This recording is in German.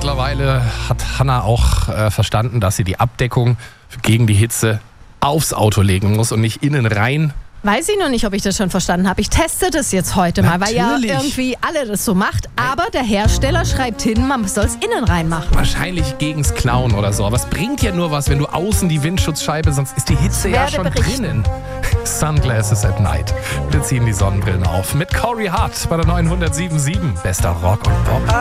Mittlerweile hat Hannah auch verstanden, dass sie die Abdeckung gegen die Hitze aufs Auto legen muss und nicht innen rein. Weiß ich noch nicht, ob ich das schon verstanden habe. Ich teste das jetzt heute mal, weil ja Natürlich. irgendwie alle das so macht. Aber der Hersteller schreibt hin, man soll es innen rein machen. Wahrscheinlich gegens Klauen oder so. Aber es bringt ja nur was, wenn du außen die Windschutzscheibe, sonst ist die Hitze ja Werde schon berichten. drinnen. Sunglasses at Night. Wir ziehen die Sonnenbrillen auf. Mit Corey Hart bei der 907.7. Bester Rock und Pop.